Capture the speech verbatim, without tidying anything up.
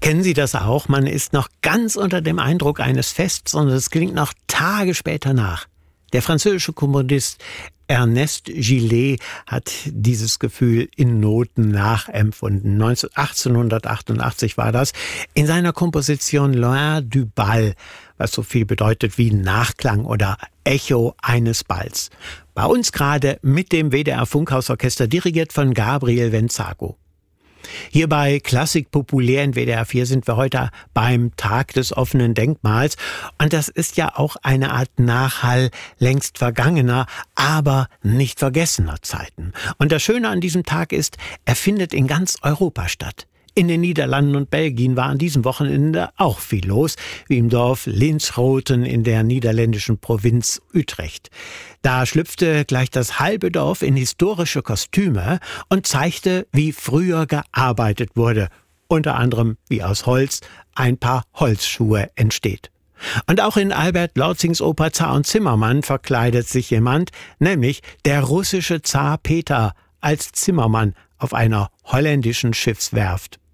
Kennen Sie das auch? Man ist noch ganz unter dem Eindruck eines Fests und es klingt noch Tage später nach. Der französische Komponist Ernest Gillet hat dieses Gefühl in Noten nachempfunden. achtzehnhundertachtundachtzig war das, in seiner Komposition Loin du Bal, was so viel bedeutet wie Nachklang oder Echo eines Balls. Bei uns gerade mit dem W D R Funkhausorchester, dirigiert von Gabriel Venzago. Hier bei Klassik populär in W D R vier sind wir heute beim Tag des offenen Denkmals. Und das ist ja auch eine Art Nachhall längst vergangener, aber nicht vergessener Zeiten. Und das Schöne an diesem Tag ist, er findet in ganz Europa statt. In den Niederlanden und Belgien war an diesem Wochenende auch viel los, wie im Dorf Linschoten in der niederländischen Provinz Utrecht. Da schlüpfte gleich das halbe Dorf in historische Kostüme und zeigte, wie früher gearbeitet wurde. Unter anderem, wie aus Holz ein Paar Holzschuhe entsteht. Und auch in Albert Lautzings Oper Zar und Zimmermann verkleidet sich jemand, nämlich der russische Zar Peter als Zimmermann auf einer holländischen Schiffswerft.